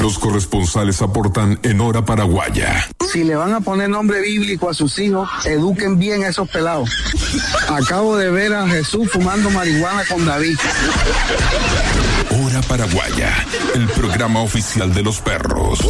Los corresponsales aportan en Hora Paraguaya. Si le van a poner nombre bíblico a sus hijos, eduquen bien a esos pelados. Acabo de ver a Jesús fumando marihuana con David. Hora Paraguaya, el programa oficial de los perros.